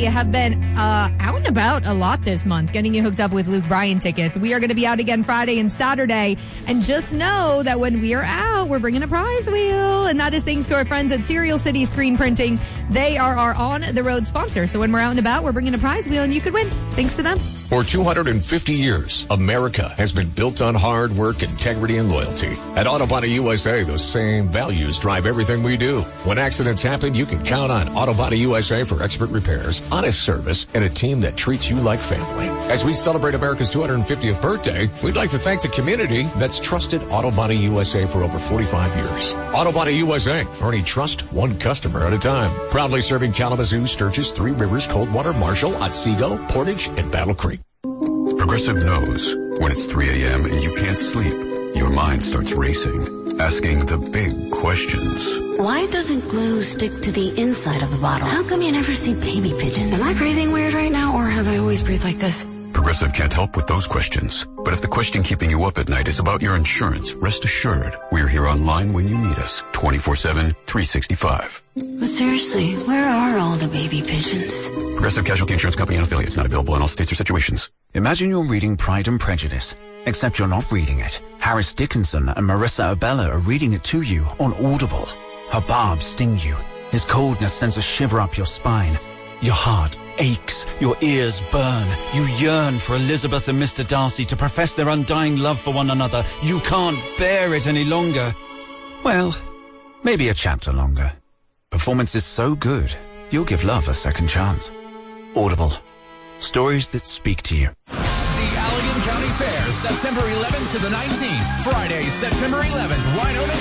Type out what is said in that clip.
we have been out and about a lot this month, getting you hooked up with Luke Bryan tickets. We are going to be out again Friday and Saturday. And just know that when we are out, we're bringing a prize wheel. And that is thanks to our friends at Serial City Screen Printing. They are our on-the-road sponsor. So when we're out and about, we're bringing a prize wheel, and you could win. Thanks to them. For 250 years, America has been built on hard work, integrity, and loyalty. At Auto Body USA, those same values drive everything we do. When accidents happen, you can count on Auto Body USA for expert repairs, honest service, and a team that treats you like family. As we celebrate America's 250th birthday, we'd like to thank the community that's trusted Auto Body USA for over 45 years. Auto Body USA, earning trust one customer at a time. Proudly serving Kalamazoo, Sturgis, Three Rivers, Coldwater, Marshall, Otsego, Portage, and Battle Creek. Progressive knows when it's 3 a.m. and you can't sleep, your mind starts racing, asking the big questions. Why doesn't glue stick to the inside of the bottle? How come you never see baby pigeons? Am I breathing weird right now, or have I always breathed like this? Progressive can't help with those questions. But if the question keeping you up at night is about your insurance, rest assured, we're here online when you need us, 24/7, 365. But seriously, where are all the baby pigeons? Progressive Casualty Insurance Company and affiliates, not available in all states or situations. Imagine you're reading Pride and Prejudice, except you're not reading it. Harris Dickinson and Marissa Abella are reading it to you on Audible. Her barbs sting you. His coldness sends a shiver up your spine. Your heart aches, your ears burn. You yearn for Elizabeth and Mr. Darcy to profess their undying love for one another. You can't bear it any longer. Well, maybe a chapter longer. Performance is so good, you'll give love a second chance. Audible. Stories that speak to you. The Allegan County Fair, September 11th to the 19th. Friday, September 11th, Winona